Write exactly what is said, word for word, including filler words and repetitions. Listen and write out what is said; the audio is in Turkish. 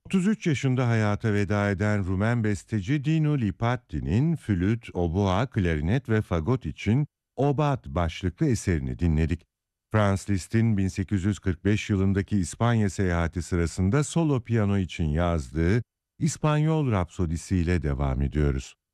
otuz üç yaşında hayata veda eden Rumen besteci Dinu Lipatti'nin flüt, obua, klarinet ve fagot için Obat başlıklı eserini dinledik. Franz Liszt'in bin sekiz yüz kırk beş yılındaki İspanya seyahati sırasında solo piyano için yazdığı İspanyol Rapsodisi ile devam ediyoruz.